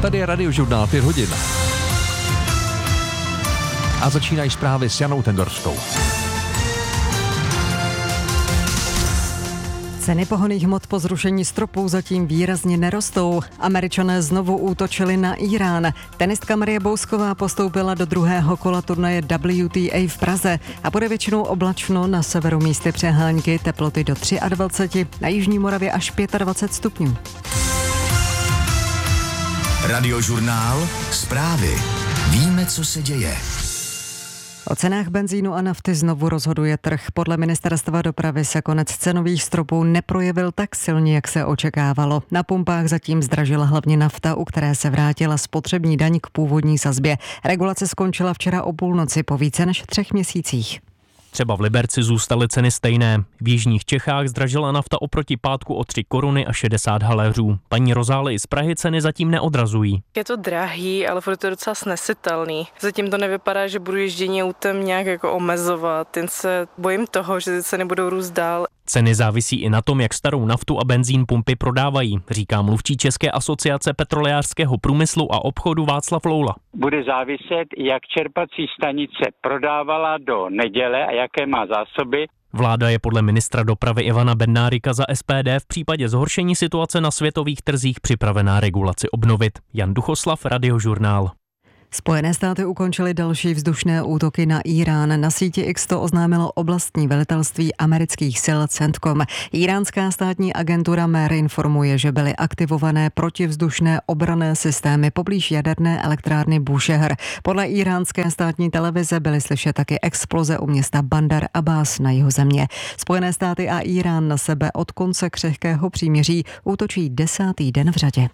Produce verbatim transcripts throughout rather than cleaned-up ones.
Tady je Radiožurnál pět hodin. A začínají zprávy s Janou Tendorskou. Ceny pohonných hmot po zrušení stropů zatím výrazně nerostou. Američané znovu útočili na Írán. Tenistka Marie Bousková postoupila do druhého kola turnaje W T A v Praze a bude většinou oblačno, na severu místy přehánky, teploty do dvacet tři, na jižní Moravě až dvacet pět stupňů. Radiožurnál, zprávy. Víme, co se děje. O cenách benzínu a nafty znovu rozhoduje trh. Podle ministerstva dopravy se konec cenových stropů neprojevil tak silně, jak se očekávalo. Na pumpách zatím zdražila hlavně nafta, u které se vrátila spotřební daň k původní sazbě. Regulace skončila včera o půlnoci po více než třech měsících. Třeba v Liberci zůstaly ceny stejné. V jižních Čechách zdražila nafta oproti pátku o tři koruny a šedesát haléřů. Paní Rozály z Prahy ceny zatím neodrazují. Je to drahý, ale furt je to docela snesitelný. Zatím to nevypadá, že budu ježdění autem nějak jako omezovat. Jen se bojím toho, že ty ceny budou růst dál. Ceny závisí i na tom, jak starou naftu a benzín pumpy prodávají, říká mluvčí České asociace petrolejářského průmyslu a obchodu Václav Loula. Bude záviset, jak čerpací stanice prodávala do neděle a jaké má zásoby. Vláda je podle ministra dopravy Ivana Bednárika za S P D v případě zhoršení situace na světových trzích připravená regulaci obnovit. Jan Duchoslav, Radiožurnál. Spojené státy ukončily další vzdušné útoky na Írán. Na síti X to oznámilo oblastní velitelství amerických sil CENTCOM. Íránská státní agentura M E R informuje, že byly aktivované protivzdušné obranné systémy poblíž jaderné elektrárny Búšehr. Podle íránské státní televize byly slyšet taky exploze u města Bandar Abbas na jihu země. Spojené státy a Írán na sebe od konce křehkého příměří útočí desátý den v řadě.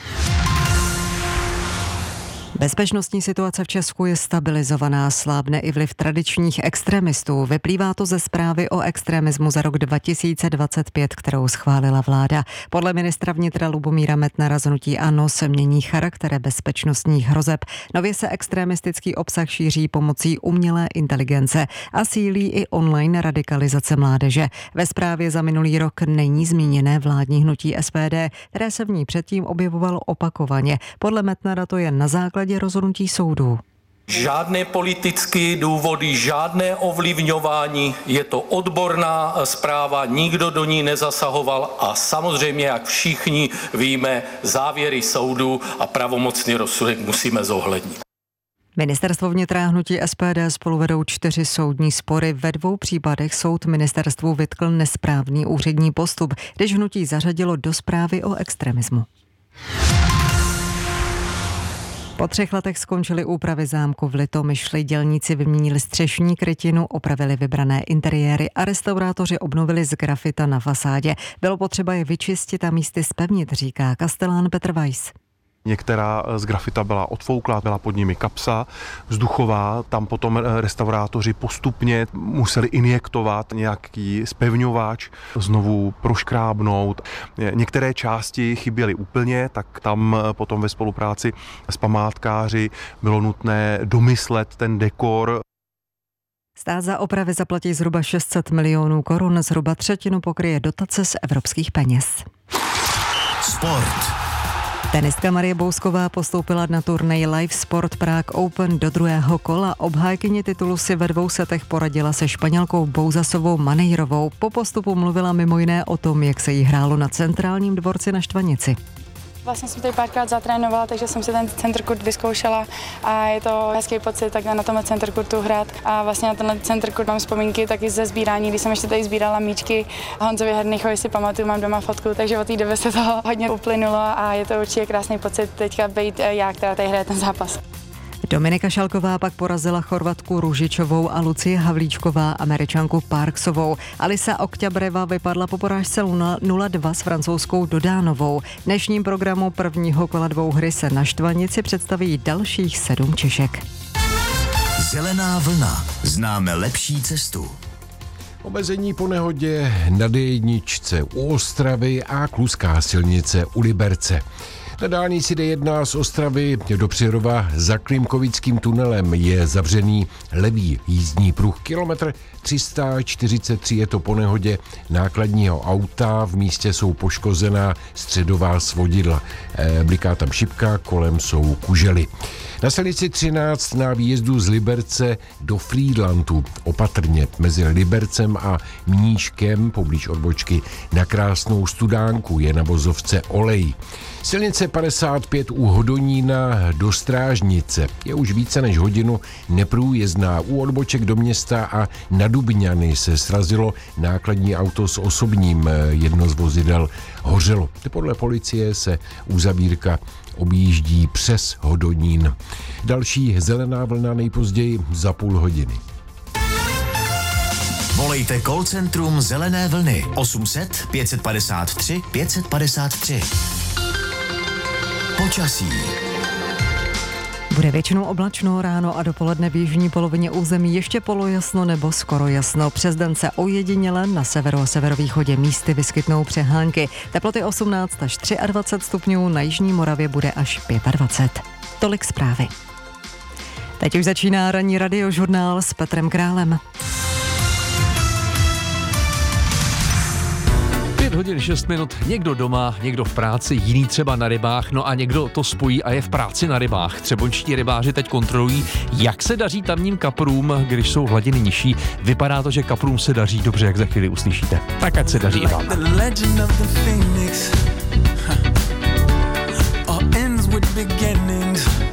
Bezpečnostní situace v Česku je stabilizovaná, slábne i vliv tradičních extremistů. Vyplývá to ze zprávy o extremismu za rok dva tisíce dvacet pět, kterou schválila vláda. Podle ministra vnitra Lubomíra Metnara z hnutí ANO se mění charakter bezpečnostních hrozeb. Nově se extremistický obsah šíří pomocí umělé inteligence a sílí i online radikalizace mládeže. Ve zprávě za minulý rok není zmíněné vládní hnutí S P D, které se v ní předtím objevovalo opakovaně. Podle Metnara to je na základě rozhodnutí soudů. Žádné politické důvody, žádné ovlivňování, je to odborná zpráva, nikdo do ní nezasahoval a samozřejmě, jak všichni víme, závěry soudu a pravomocný rozsudek musíme zohlednit. Ministerstvo vnitra hnutí S P D spolu vedou čtyři soudní spory. Ve dvou případech soud ministerstvu vytkl nesprávný úřední postup, když hnutí zařadilo do zprávy o extremismu. Po třech letech skončily úpravy zámku v Litomyšli, dělníci vyměnili střešní krytinu, opravili vybrané interiéry a restaurátoři obnovili z grafita na fasádě. Bylo potřeba je vyčistit a místy zpevnit, říká kastelán Petr Weiss. Některá z grafita byla odfouklá, byla pod nimi kapsa vzduchová, tam potom restaurátoři postupně museli injektovat nějaký zpevňovač, znovu proškrábnout. Některé části chyběly úplně, tak tam potom ve spolupráci s památkáři bylo nutné domyslet ten dekor. Stát za opravy zaplatí zhruba šest set milionů korun, zhruba třetinu pokryje dotace z evropských peněz. Sport. Tenistka Marie Bousková postoupila na turnaj Live Sport Prague Open do druhého kola. Obhájkyně titulu si ve dvou setech poradila se Španělkou Bouzasovou Manejrovou. Po postupu mluvila mimo jiné o tom, jak se jí hrálo na centrálním dvorci na Štvanici. Vlastně jsem tady párkrát zatrénovala, takže jsem si ten centercourt vyzkoušela a je to hezký pocit takhle na tomhle centercourtu hrát. A vlastně na tenhle centercourt mám vzpomínky taky ze sbírání, když jsem ještě tady sbírala míčky Honzovi Hernichovi, si pamatuju, mám doma fotku, takže od té doby se toho hodně uplynulo a je to určitě krásný pocit teďka být já, která tady hraje ten zápas. Dominika Šalková pak porazila Chorvatku Ružičovou a Lucie Havlíčková Američanku Parksovou. Alisa Okťabreva vypadla po porážce nula dva s francouzskou Dodánovou. V dnešním programu prvního kola dvou hry se na Štvanici představí dalších sedm Češek. Zelená vlna. Známe lepší cestu. Omezení po nehodě na D jedna u Ostravy a Kluská silnice u Liberce. Na dálnici D jedna z Ostravy do Přerova za Klimkovickým tunelem je zavřený levý jízdní pruh. Kilometr tři sta čtyřicet tři je to po nehodě nákladního auta. V místě jsou poškozená středová svodidla. E, bliká tam šipka, kolem jsou kužely. Na silnici třináct na výjezdu z Liberce do Frýdlantu opatrně mezi Libercem a Mníškem poblíž odbočky na Krásnou Studánku je na vozovce olej. Silnice padesát pět u Hodonína do Strážnice je už více než hodinu neprůjezdná. U odboček do města a na Dubňany se srazilo nákladní auto s osobním, jedno z vozidel hořelo. Podle policie se uzavírka objíždí přes Hodonín. Další zelená vlna nejpozději za půl hodiny. Volejte call centrum Zelené vlny osm set pět padesát tři pět padesát tři. Počasí. Bude většinou oblačno ráno a dopoledne v jižní polovině území ještě polojasno nebo skoro jasno. Přes den se ojediněle na severu a severovýchodě místy vyskytnou přehánky. Teploty osmnáct až dvacet tři stupňů, na jižní Moravě bude až dvacet pět. Tolik zprávy. Teď už začíná ranní radiožurnál s Petrem Králem. pět hodin šest minut, někdo doma, někdo v práci, jiný třeba na rybách, no a někdo to spojí a je v práci na rybách. Třeboňští rybáři teď kontrolují, jak se daří tamním kaprům, když jsou hladiny nižší. Vypadá to, že kaprům se daří dobře, jak za chvíli uslyšíte. Tak ať se daří i vám. All ends with beginnings.